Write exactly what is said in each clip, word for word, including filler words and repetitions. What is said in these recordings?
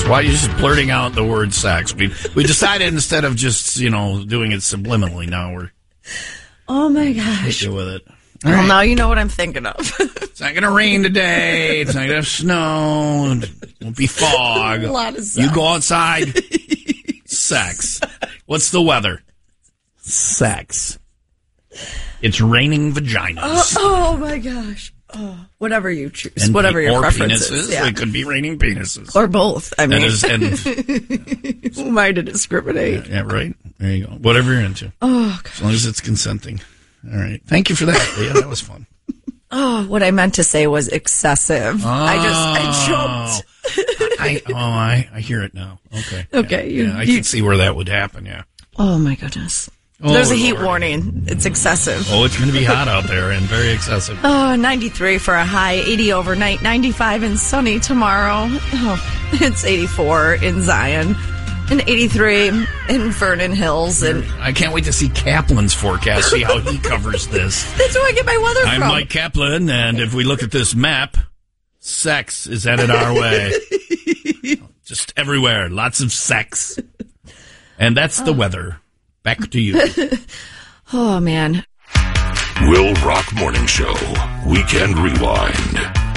Why are you just blurting out the word sex? We we decided instead of just, you know, doing it subliminally, now we're... Oh, my gosh. With it. Well, right. Now you know what I'm thinking of. It's not going to rain today. It's not going to snow. It won't be fog. A lot of sex. You go outside. Sex. What's the weather? Sex. It's raining vaginas. Oh, oh my gosh. Oh, whatever you choose. And whatever your or preference penises. is. Yeah. It could be raining penises. Or both. I mean, is, and, who am I to discriminate? Yeah, yeah, right. There you go. Whatever you're into. Oh, gosh. As long as it's consenting. All right. Thank you for that. Yeah, that was fun. Oh, what I meant to say was excessive. Oh, I just, I jumped. I, oh, I, I hear it now. Okay. Okay. Yeah, You, yeah, I you, can see where that would happen, yeah. Oh, my goodness. Oh, There's a heat Lord. warning. It's excessive. Oh, it's going to be hot out there and very excessive. Oh, ninety-three for a high, eighty overnight, ninety-five and sunny tomorrow. Oh, it's eighty-four in Zion and eighty-three in Vernon Hills. And I can't wait to see Kaplan's forecast, see how he covers this. That's where I get my weather I'm from. I'm Mike Kaplan, and if we look at this map, sex is headed our way. Just everywhere. Lots of sex. And that's the oh. weather. Back to you. Oh, man. Will Rock Morning Show. Weekend Rewind.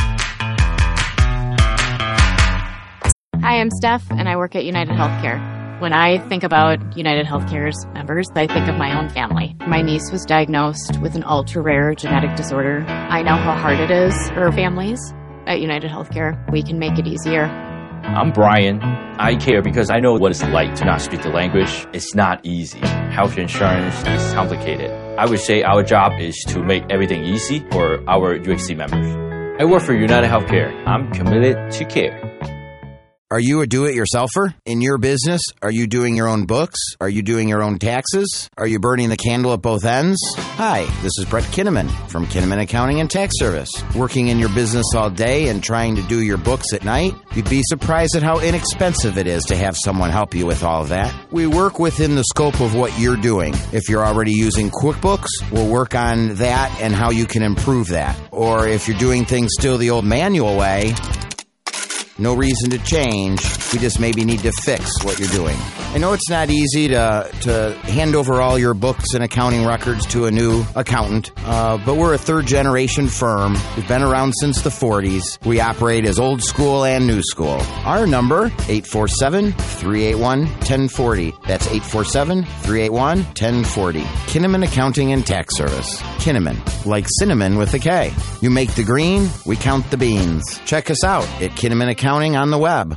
Hi, I'm Steph, and I work at United Healthcare. When I think about United Healthcare's members, I think of my own family. My niece was diagnosed with an ultra-rare genetic disorder. I know how hard it is for families. At United Healthcare, we can make it easier. I'm Brian. I care because I know what it's like to not speak the language. It's not easy. Health insurance is complicated. I would say our job is to make everything easy for our U H C members. I work for United Healthcare. I'm committed to care. Are you a do-it-yourselfer? In your business, are you doing your own books? Are you doing your own taxes? Are you burning the candle at both ends? Hi, this is Brett Kinnaman from Kinnaman Accounting and Tax Service. Working in your business all day and trying to do your books at night? You'd be surprised at how inexpensive it is to have someone help you with all of that. We work within the scope of what you're doing. If you're already using QuickBooks, we'll work on that and how you can improve that. Or if you're doing things still the old manual way, no reason to change. We just maybe need to fix what you're doing. I know it's not easy to to hand over all your books and accounting records to a new accountant, uh, but we're a third-generation firm. We've been around since the forties. We operate as old school and new school. Our number, eight four seven, three eight one, one zero four zero. That's eight four seven, three eight one, one zero four zero. Kinnaman Accounting and Tax Service. Kinnaman, like cinnamon with a K. You make the green, we count the beans. Check us out at Kinnaman Accounting on the web.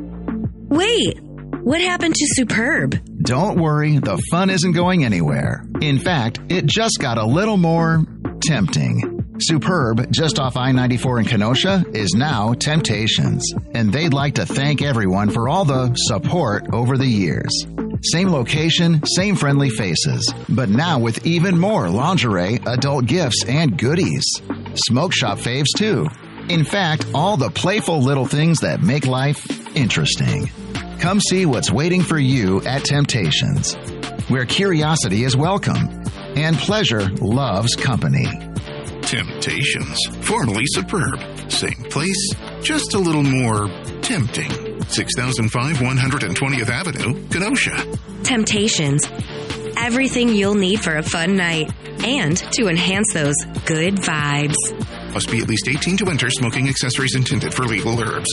Wait, what happened to Superb? Don't worry, the fun isn't going anywhere. In fact, it just got a little more tempting. Superb, just off I ninety-four in Kenosha, is now Temptations, and they'd like to thank everyone for all the support over the years. Same location, same friendly faces, but now with even more lingerie, adult gifts, and goodies. Smoke shop faves, too. In fact, all the playful little things that make life interesting. Come see what's waiting for you at Temptations, where curiosity is welcome and pleasure loves company. Temptations, formerly Superb. Same place, just a little more tempting. six thousand five, one hundred twentieth Avenue, Kenosha. Temptations. Everything you'll need for a fun night and to enhance those good vibes. Must be at least eighteen to enter. Smoking accessories intended for legal herbs.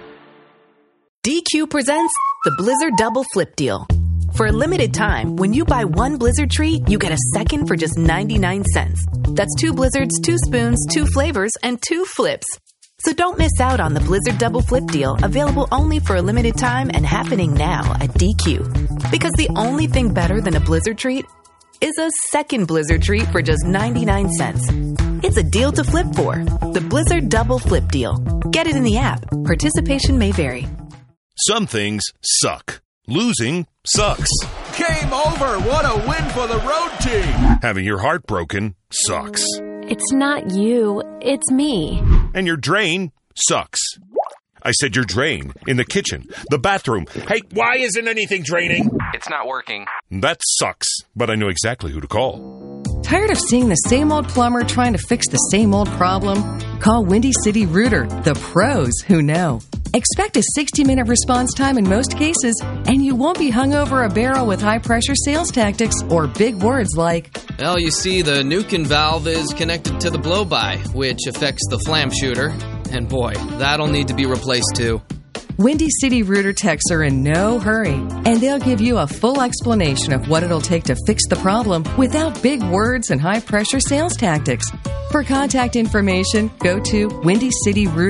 D Q presents the Blizzard Double Flip Deal. For a limited time, when you buy one Blizzard treat, you get a second for just ninety-nine cents. That's two Blizzards, two spoons, two flavors, and two flips. So don't miss out on the Blizzard Double Flip Deal, available only for a limited time and happening now at D Q. Because the only thing better than a Blizzard treat is a second Blizzard treat for just ninety-nine cents. It's a deal to flip for. The Blizzard Double Flip Deal. Get it in the app. Participation may vary. Some things suck. Losing sucks. Game over. What a win for the road team. Having your heart broken sucks. It's not you. It's me. And your drain sucks. I said your drain. In the kitchen. The bathroom. Hey, why isn't anything draining? It's not working. That sucks. But I know exactly who to call. Tired of seeing the same old plumber trying to fix the same old problem? Call Windy City Rooter, the pros who know. Expect a sixty-minute response time in most cases, and you won't be hung over a barrel with high-pressure sales tactics or big words like, well, you see, the Nukin valve is connected to the blow-by, which affects the flam shooter. And boy, that'll need to be replaced too. Windy City Rooter techs are in no hurry, and they'll give you a full explanation of what it'll take to fix the problem without big words and high-pressure sales tactics. For contact information, go to Windy City Rooter.